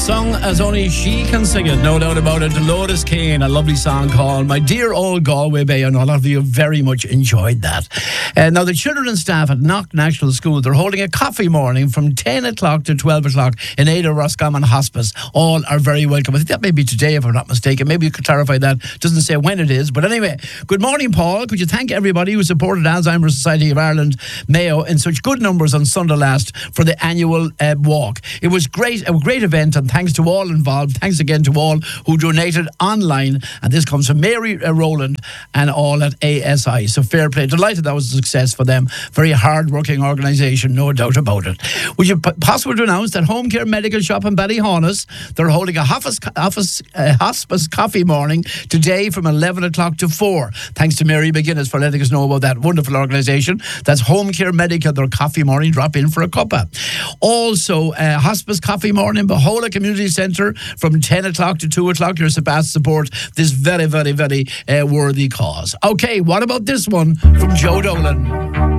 Sung as only she can sing it, no doubt about it. Dolores Kane, a lovely song called My Dear Old Galway Bay, and a lot of you very much enjoyed that. Now, the children and staff at Knock National School, they're holding a coffee morning from 10 o'clock to 12 o'clock in Ada Roscommon Hospice. All are very welcome. I think that may be today, if I'm not mistaken. Maybe you could clarify that. Doesn't say when it is. But anyway, good morning, Paul. Could you thank everybody who supported Alzheimer's Society of Ireland, Mayo, in such good numbers on Sunday last for the annual walk? It was great, a great event, and thanks to all involved. Thanks again to all who donated online. And this comes from Mary Rowland and all at ASI. So fair play. Delighted that was a success for them. Very hard-working organisation, no doubt about it. Would you possible to announce that Home Care Medical Shop in Ballyhaunis, they're holding a hospice coffee morning today from 11 o'clock to 4. Thanks to Mary McGuinness for letting us know about that wonderful organisation. That's Home Care Medical, their coffee morning. Drop in for a cuppa. Also, hospice coffee morning, Bahola Community Centre from 10 o'clock to 2 o'clock. Your supposed support this very, very, very worthy cause. Okay, what about this one from Joe Dolan?